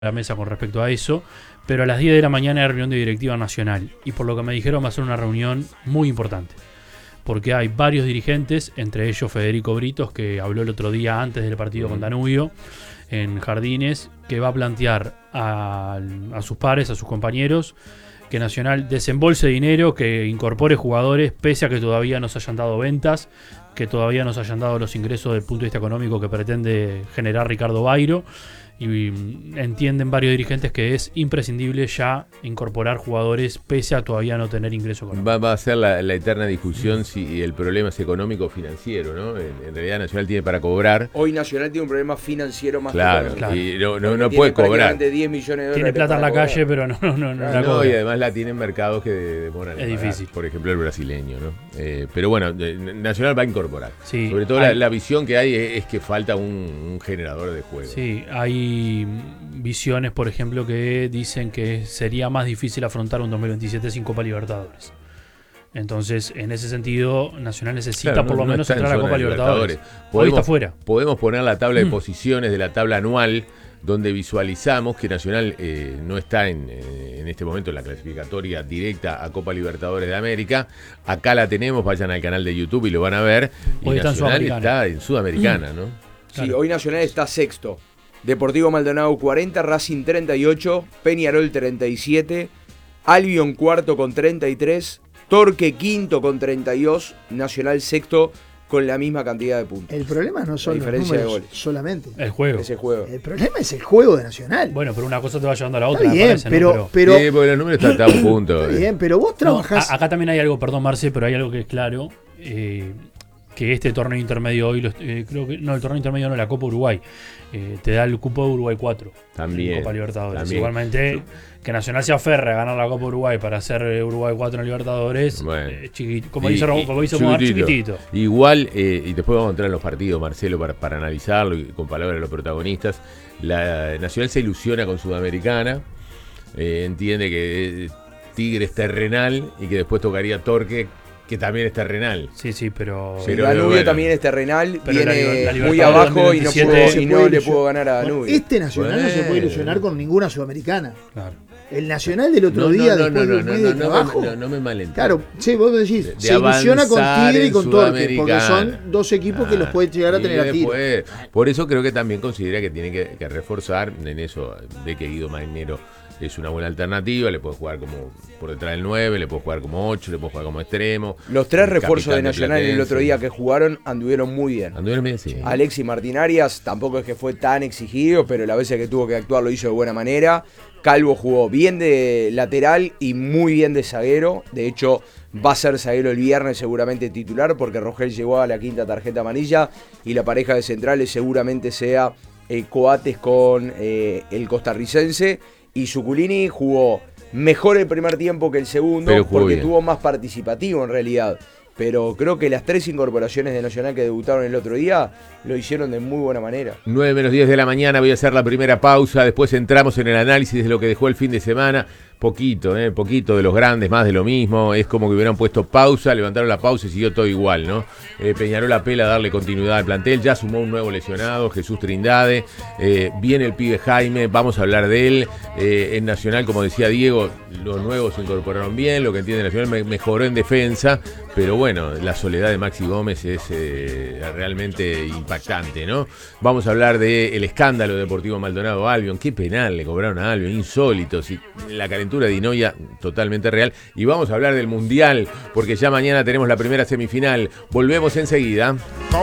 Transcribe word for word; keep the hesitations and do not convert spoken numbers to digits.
la mesa con respecto a eso, pero a las diez de la mañana hay reunión de directiva nacional y por lo que me dijeron va a ser una reunión muy importante porque hay varios dirigentes, entre ellos Federico Britos, que habló el otro día antes del partido con Danubio en Jardines, que va a plantear a, a sus pares, a sus compañeros, que Nacional desembolse dinero, que incorpore jugadores pese a que todavía no se hayan dado ventas, que todavía no se hayan dado los ingresos desde el punto de vista económico que pretende generar Ricardo Bairo. Y entienden varios dirigentes que es imprescindible ya incorporar jugadores pese a todavía no tener ingreso económico. Va, va a ser la, la eterna discusión si el problema es económico o financiero, ¿no? En, en realidad Nacional tiene para cobrar. Hoy Nacional tiene un problema financiero más claro, que claro. Y no, no, no puede cobrar. diez millones de dólares tiene plata en la cobrar. calle, pero no, no, no, no claro, la no, cobra. y además la tiene en mercados que demoran. Es pagar, difícil. Por ejemplo, el brasileño, ¿no? Eh, pero bueno, Nacional va a incorporar. Sí, Sobre todo hay, la, la visión que hay es que falta un, un generador de juego. Sí, hay visiones, por ejemplo, que dicen que sería más difícil afrontar un dos mil veintisiete sin Copa Libertadores. Entonces, en ese sentido, Nacional necesita claro, por no, lo no menos entrar a Copa Libertadores. Libertadores. Hoy Podemos, está fuera. Podemos poner la tabla de Mm. posiciones de la tabla anual, donde visualizamos que Nacional eh, no está en, eh, en este momento en la clasificatoria directa a Copa Libertadores de América. Acá la tenemos, vayan al canal de YouTube y lo van a ver. Y Hoy está en Nacional Sudamericana. está en Sudamericana, ¿no? Sí, Claro. hoy Nacional está sexto. Deportivo Maldonado cuarenta, Racing treinta y ocho, Peñarol treinta y siete, Albion cuarto con treinta y tres, Torque quinto con treinta y dos, Nacional sexto con la misma cantidad de puntos. El problema no son La los diferencia de números goles. solamente. El juego. Ese juego. El problema es el juego de Nacional. Bueno, pero una cosa te va llevando a la otra, Está me bien, parece, ¿no? pero, pero, Sí, porque los números están a un punto. está bien, pero vos No, trabajás. a- acá también hay algo, perdón Marce, pero hay algo que es claro, eh, que este torneo intermedio hoy, los- eh, creo que no, el torneo intermedio no, la Copa Uruguay, eh, te da el cupo de Uruguay cuatro. También, En Copa Libertadores. también. Igualmente, que Nacional se aferre a ganar la Copa Uruguay para hacer eh, Uruguay cuatro en Libertadores, Bueno. eh, chiqui- como Y- dice, Ro- y- como dice Omar, chiquitito. chiquitito. Igual, eh, y después vamos a entrar en los partidos, Marcelo, para, para analizarlo y con palabras de los protagonistas. La Nacional se ilusiona con Sudamericana, eh, entiende que eh, Tigre es terrenal y que después tocaría Torque, que también es terrenal. Sí, sí, pero... Sí, Pero, Danubio bueno. también es terrenal, Pero la viene liber- la muy Libertadores abajo y no, dos mil pudo, veintisiete y se no puede le ilusionar. pudo ganar a Bueno, Danubio. este Nacional no se puede Bueno. ilusionar con ninguna sudamericana. Claro. El Nacional del otro No, día, no, no, después no, de un no, mes no, de no, trabajo. no, no me malentiendas. Claro, sí, vos decís, De- de se ilusiona con avanzar Tigre y en con Torque, porque Sudamericana. son dos equipos que los puede llegar a Y tener a tiro. después, por eso creo que también considera que tiene que, que reforzar en eso. Ve que Guido Magnero es una buena alternativa, le puede jugar como por detrás del nueve, le puede jugar como ocho, le puede jugar como extremo. Los tres El refuerzos de capitán Nacional el Platense. otro día que jugaron anduvieron muy bien. Anduvieron bien, sí. Alexis Martín Arias tampoco es que fue tan exigido, pero la veces que tuvo que actuar lo hizo de buena manera. Calvo jugó bien de lateral y muy bien de zaguero. De hecho, va a ser zaguero el viernes seguramente titular porque Rogel llegó a la quinta tarjeta amarilla y la pareja de centrales seguramente sea eh, Coates con eh, el costarricense. Y Zuculini jugó mejor el primer tiempo que el segundo Pero jugó porque bien. tuvo más participativo en realidad. Pero creo que las tres incorporaciones de Nacional que debutaron el otro día lo hicieron de muy buena manera. nueve menos diez de la mañana, voy a hacer la primera pausa, después entramos en el análisis de lo que dejó el fin de semana. Poquito, eh, poquito de los grandes, más de lo mismo. Es como que hubieran puesto pausa, levantaron la pausa y siguió todo igual, ¿no? Eh, Peñarol apela a darle continuidad al plantel, ya sumó un nuevo lesionado, Jesús Trindade. Eh, viene el pibe Jaime, vamos a hablar de él. Eh, en Nacional, como decía Diego, los nuevos se incorporaron bien, lo que entiende Nacional me- mejoró en defensa, pero bueno, la soledad de Maxi Gómez es eh, realmente impactante, ¿no? Vamos a hablar del escándalo de Deportivo Maldonado Albion, qué penal le cobraron a Albion, insólito, si la calentura de Dinoia totalmente real. Y vamos a hablar del Mundial, porque ya mañana tenemos la primera semifinal. Volvemos enseguida.